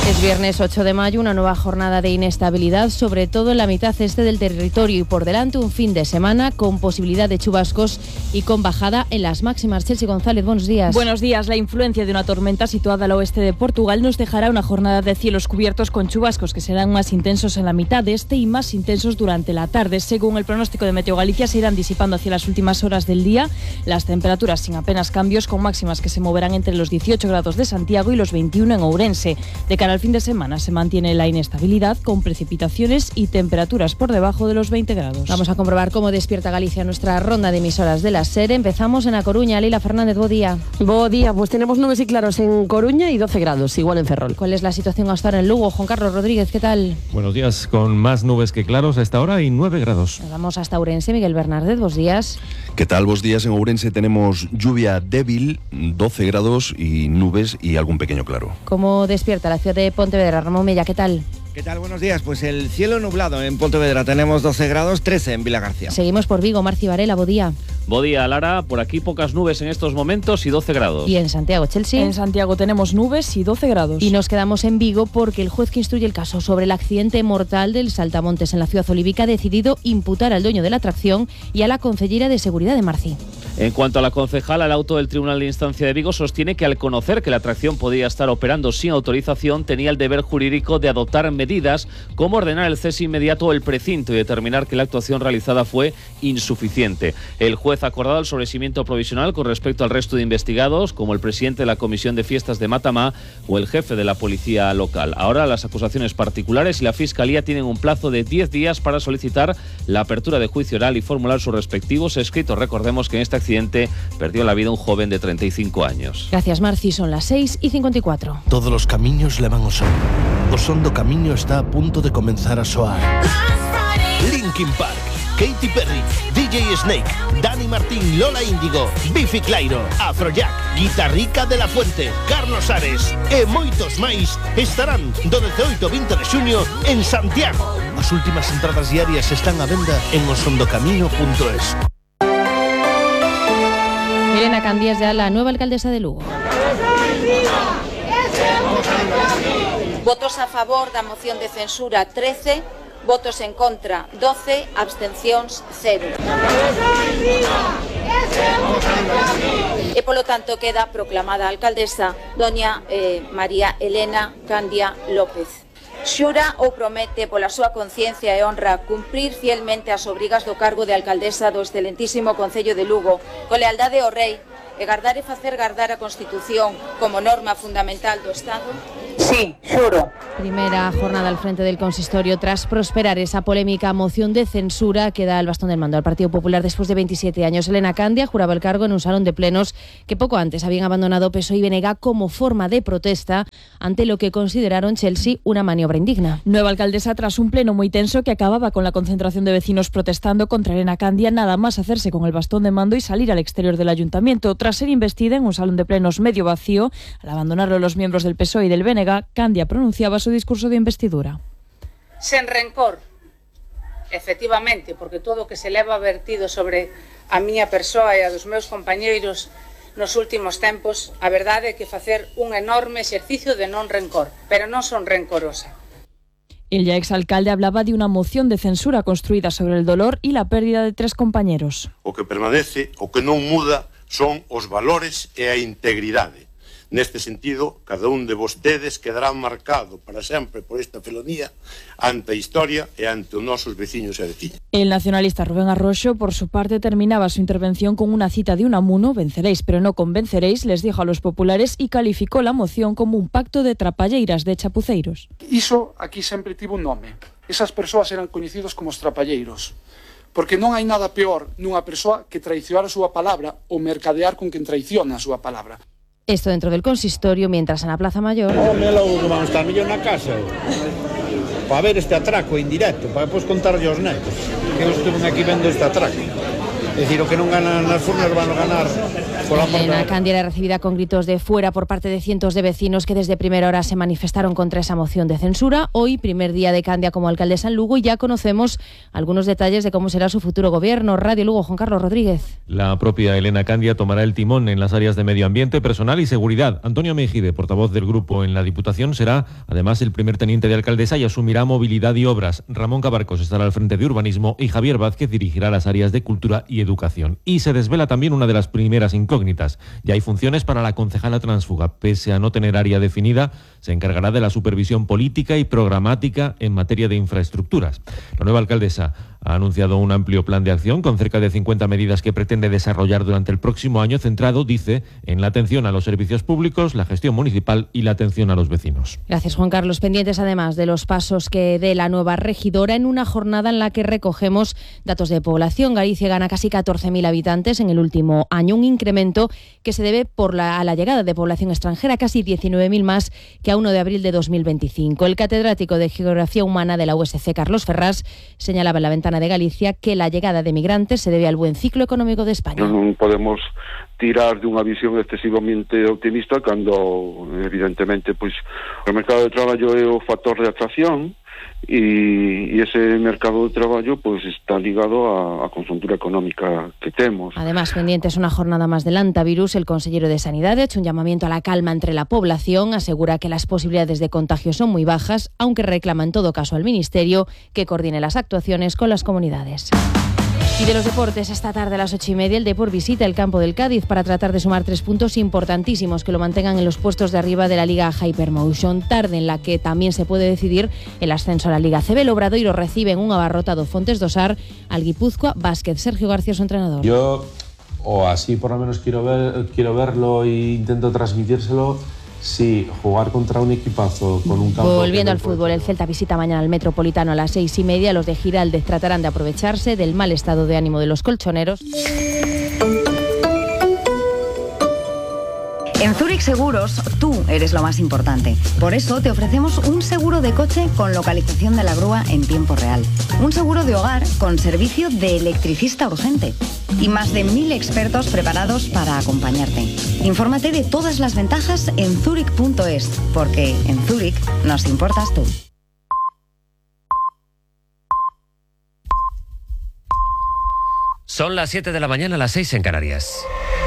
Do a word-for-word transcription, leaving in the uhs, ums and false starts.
Es viernes ocho de mayo, una nueva jornada de inestabilidad, sobre todo en la mitad este del territorio, y por delante un fin de semana con posibilidad de chubascos y con bajada en las máximas. Chelsea González, buenos días. Buenos días. La influencia de una tormenta situada al oeste de Portugal nos dejará una jornada de cielos cubiertos con chubascos que serán más intensos en la mitad de este y más intensos durante la tarde. Según el pronóstico de Meteo Galicia, se irán disipando hacia las últimas horas del día las temperaturas sin apenas cambios, con máximas que se moverán entre los dieciocho grados de Santiago y los veintiuno en Ourense. De cara al fin de semana se mantiene la inestabilidad con precipitaciones y temperaturas por debajo de los veinte grados. Vamos a comprobar cómo despierta Galicia nuestra ronda de emisoras de la SER. Empezamos en A Coruña. Leila Fernández, bo día. Bo día, pues tenemos nubes y claros en Coruña y doce grados, igual en Ferrol. ¿Cuál es la situación hasta ahora en Lugo? Juan Carlos Rodríguez, ¿qué tal? Buenos días, con más nubes que claros a esta hora y nueve grados. Nos vamos hasta Ourense. Miguel Bernardez, buenos días. ¿Qué tal? Buenos días. En Ourense tenemos lluvia débil, doce grados y nubes y algún pequeño claro. ¿Cómo despierta la ciudad de Pontevedra? Ramón Mella, ¿qué tal? ¿Qué tal? Buenos días. Pues el cielo nublado en Pontevedra. Tenemos doce grados, trece en Vilagarcía. Seguimos por Vigo. Marci Varela, bo día. Bo día, Lara. Por aquí pocas nubes en estos momentos y doce grados. Y en Santiago, Chelsea. En Santiago tenemos nubes y doce grados. Y nos quedamos en Vigo porque el juez que instruye el caso sobre el accidente mortal del saltamontes en la ciudad olívica ha decidido imputar al dueño de la atracción y a la concejera de seguridad de Marci. En cuanto a la concejala, el auto del Tribunal de Instancia de Vigo sostiene que al conocer que la atracción podía estar operando sin autorización, tenía el deber jurídico de adoptar medidas como ordenar el cese inmediato del precinto y determinar que la actuación realizada fue insuficiente. El juez ha acordado el sobreseimiento provisional con respecto al resto de investigados, como el presidente de la Comisión de Fiestas de Matamá o el jefe de la policía local. Ahora las acusaciones particulares y la Fiscalía tienen un plazo de diez días para solicitar la apertura de juicio oral y formular sus respectivos escritos. Recordemos que en este accidente perdió la vida un joven de treinta y cinco años. Gracias, Marci. Son las seis y cincuenta y cuatro. Todos los camiños levan ao son. O son do camiño está a punto de comenzar a soar. Linkin Park, Katy Perry, D J Snake, Dani Martín, Lola Índigo, Biffy Clyro, Afrojack, Guitarrica de la Fuente, Carlos Ares e moitos máis estarán do dezaoito ao vinte de xuño en Santiago. As últimas entradas diarias están á venda en osondocamiño punto es. Elena Candía es ya la nueva alcaldesa de Lugo. Votos a favor da moción de censura trece, votos en contra doce, abstencións cero. E polo tanto queda proclamada alcaldesa doña eh, María Elena Candia López. Xura ou promete pola súa conciencia e honra cumprir fielmente as obrigas do cargo de alcaldesa do excelentísimo Concello de Lugo, con lealdade ao rei, e gardar e facer gardar a Constitución como norma fundamental do Estado? Sí, xuro. Primera jornada al frente del consistorio tras prosperar esa polémica moción de censura que da el bastón del mando al Partido Popular después de veintisiete años. Elena Candia juraba el cargo en un salón de plenos que poco antes habían abandonado P S O E y B N G como forma de protesta ante lo que consideraron, Chelsea, una maniobra indigna. Nueva alcaldesa tras un pleno muy tenso que acababa con la concentración de vecinos protestando contra Elena Candia, nada más hacerse con el bastón de mando y salir al exterior del ayuntamiento. Tras ser investida en un salón de plenos medio vacío, al abandonarlo los miembros del P S O E y del B N G, Candia pronunciaba su discurso de investidura. Sen rencor, efectivamente, porque todo o que se leva vertido sobre a miña persoa e a dos meus compañeiros nos últimos tempos, a verdade é que facer un enorme exercicio de non rencor, pero non son rencorosa. El ya exalcalde hablaba de una moción de censura construida sobre el dolor y la pérdida de tres compañeros. O que permanece, o que non muda, son os valores e a integridade. Neste sentido, cada un de vostedes quedará marcado para sempre por esta felonía ante a historia e ante os nosos veciños e veciñas. El nacionalista Rubén Arroxo, por su parte, terminaba su intervención con una cita de Unamuno: venceréis pero no convenceréis, les dijo a los populares, y calificó la moción como un pacto de trapalleiras, de chapuceiros. Iso aquí sempre tivo un nome. Esas persoas eran coñecidos como os trapalleiros. Porque non hai nada peor nunha persoa que traicionar a súa palabra ou mercadear con quen traiciona a súa palabra. Esto dentro del consistorio, mientras en la Plaza Mayor... Home, logo que vamos estar mellor na casa, para ver este atraco indirecto, para depois contarlle aos netos que eu estuve aquí vendo este atraco. É dicir, o que non ganan nas furnas van a ganar Elena Candia era recibida con gritos de fuera por parte de cientos de vecinos que desde primera hora se manifestaron contra esa moción de censura. Hoy, primer día de Candia como alcaldesa en Lugo, y ya conocemos algunos detalles de cómo será su futuro gobierno. Radio Lugo, Juan Carlos Rodríguez. La propia Elena Candia tomará el timón en las áreas de medio ambiente, personal y seguridad. Antonio Mejide, portavoz del grupo en la Diputación, será además el primer teniente de alcaldesa y asumirá movilidad y obras. Ramón Cabarcos estará al frente de urbanismo y Javier Vázquez dirigirá las áreas de cultura y educación. Y se desvela también una de las primeras incógnitas. Ya hay funciones para la concejala tránsfuga. Pese a no tener área definida, se encargará de la supervisión política y programática en materia de infraestructuras. La nueva alcaldesa ha anunciado un amplio plan de acción con cerca de cincuenta medidas que pretende desarrollar durante el próximo año, centrado, dice, en la atención a los servicios públicos, la gestión municipal y la atención a los vecinos. Gracias, Juan Carlos. Pendientes además de los pasos que dé la nueva regidora en una jornada en la que recogemos datos de población. Galicia gana casi catorce mil habitantes en el último año, un incremento que se debe por la, a la llegada de población extranjera, casi diecinueve mil más que a uno de abril de dos mil veinticinco. El catedrático de Geografía Humana de la U S C, Carlos Ferrás, señalaba en la ventana de Galicia que la llegada de migrantes se debe al buen ciclo económico de España. Non podemos tirar dunha visión excesivamente optimista cando, evidentemente, pois o mercado de traballo é o factor de atracción e, e ese mercado de traballo pois está ligado á, á conjuntura económica que temos. Además, pendientes una jornada más del antivirus, el consellero de Sanidad ha hecho un llamamiento a la calma entre la población, asegura que las posibilidades de contagio son muy bajas, aunque reclama en todo caso al Ministerio que coordine las actuaciones con las comunidades. Y de los deportes, esta tarde a las ocho y media el Depor visita el campo del Cádiz para tratar de sumar tres puntos importantísimos que lo mantengan en los puestos de arriba de la Liga Hypermotion. Tarde en la que también se puede decidir el ascenso a la Liga C B. El Obradoiro recibe en un abarrotado Fontes do Sar al Guipúzcoa Basket. Sergio García, su entrenador. Yo, o así por lo menos quiero ver, quiero verlo e intento transmitírselo. Sí, jugar contra un equipazo con un campo... Volviendo al fútbol, el Celta visita mañana al Metropolitano a las seis y media. Los de Giraldez tratarán de aprovecharse del mal estado de ánimo de los colchoneros. En Zurich Seguros, tú eres lo más importante. Por eso te ofrecemos un seguro de coche con localización de la grúa en tiempo real. Un seguro de hogar con servicio de electricista urgente. Y más de mil expertos preparados para acompañarte. Infórmate de todas las ventajas en zurich punto es, porque en Zurich nos importas tú. Son las siete de la mañana, las seis en Canarias.